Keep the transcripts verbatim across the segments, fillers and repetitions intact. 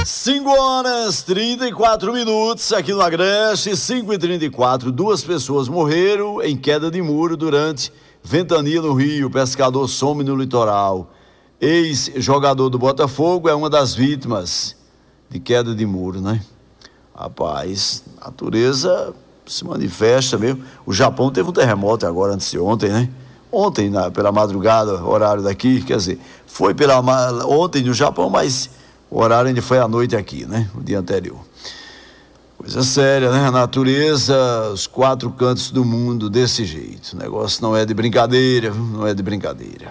cinco horas trinta e quatro minutos aqui no Agreste, cinco e trinta e quatro. Duas pessoas morreram em queda de muro durante ventania no Rio. Pescador some no litoral. Ex-jogador do Botafogo é uma das vítimas de queda de muro, né? Rapaz, a natureza se manifesta mesmo. O Japão teve um terremoto agora, antes de ontem, né? Ontem, na, pela madrugada, horário daqui, quer dizer, foi pela ontem no Japão, mas o horário ainda foi à noite aqui, né? O dia anterior. Coisa séria, né? A natureza, os quatro cantos do mundo desse jeito. O negócio não é de brincadeira, não é de brincadeira.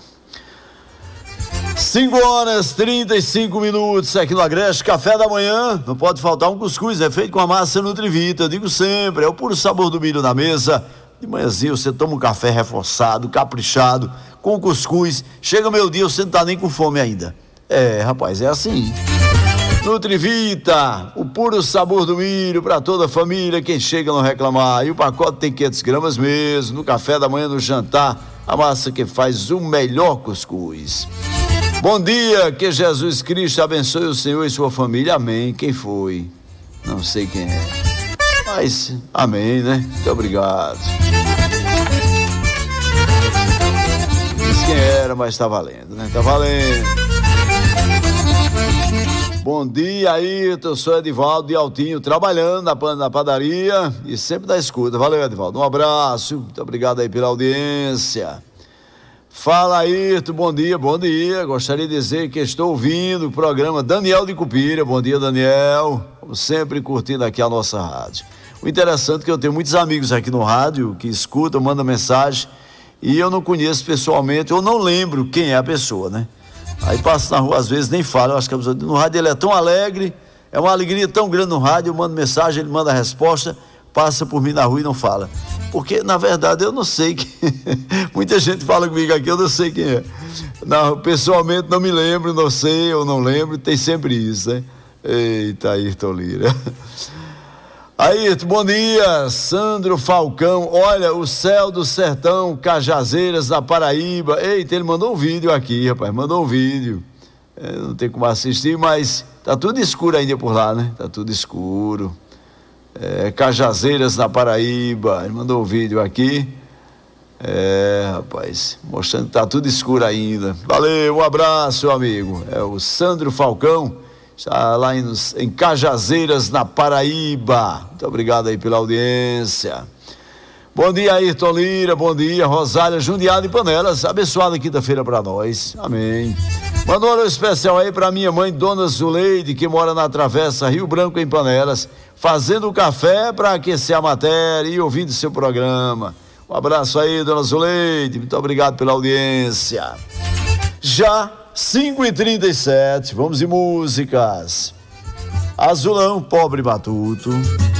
cinco horas trinta e cinco minutos aqui no Agreste, café da manhã, não pode faltar um cuscuz, é feito com a massa Nutrivita, eu digo sempre, é o puro sabor do milho na mesa. De manhãzinha você toma um café reforçado, caprichado, com cuscuz, chega meu dia, você não tá nem com fome ainda. É, rapaz, é assim. Nutrivita, o puro sabor do milho para toda a família, quem chega não reclamar. E o pacote tem quinhentas gramas mesmo, no café da manhã, no jantar, a massa que faz o melhor cuscuz. Bom dia, que Jesus Cristo abençoe o Senhor e sua família, amém. Quem foi? Não sei quem é, mas amém, né? Muito obrigado. Não disse quem era, mas tá valendo, né? Tá valendo. Bom dia, Ayrton, eu sou Edivaldo de Altinho, trabalhando na, na padaria e sempre da escuta. Valeu, Edivaldo, um abraço, muito obrigado aí pela audiência. Fala, Ayrton, bom dia, bom dia. Gostaria de dizer que estou ouvindo o programa Daniel de Cupira. Bom dia, Daniel. Como sempre, curtindo aqui a nossa rádio. O interessante é que eu tenho muitos amigos aqui no rádio que escutam, mandam mensagem e eu não conheço pessoalmente, eu não lembro quem é a pessoa, né? Aí passo na rua, às vezes nem falo. Eu acho que a pessoa, no rádio ele é tão alegre, é uma alegria tão grande no rádio. Eu mando mensagem, ele manda a resposta, passa por mim na rua e não fala. Porque, na verdade, eu não sei quem... Muita gente fala comigo aqui, eu não sei quem é. Não, pessoalmente não me lembro, não sei, eu não lembro, tem sempre isso, né? Eita, Ayrton Lira. Ayrton, bom dia, Sandro Falcão. Olha, o céu do sertão, Cajazeiras, na Paraíba. Eita, ele mandou um vídeo aqui, rapaz, mandou um vídeo. É, não tem como assistir, mas tá tudo escuro ainda por lá, né? Tá tudo escuro. É, Cajazeiras, na Paraíba, ele mandou um vídeo aqui, é, rapaz, mostrando que tá tudo escuro ainda. Valeu, um abraço, amigo. É o Sandro Falcão, está lá em, em Cajazeiras, na Paraíba. Muito obrigado aí pela audiência. Bom dia, Ayrton Lira, bom dia, Rosália Jundiada e Panelas, abençoada quinta-feira para nós, amém. Manda um alô especial aí para minha mãe, Dona Zuleide, que mora na Travessa Rio Branco, em Panelas, fazendo café para aquecer a matéria e ouvindo seu programa. Um abraço aí, Dona Zuleide, muito obrigado pela audiência. Já cinco e trinta e sete, vamos de músicas. Azulão, Pobre Matuto.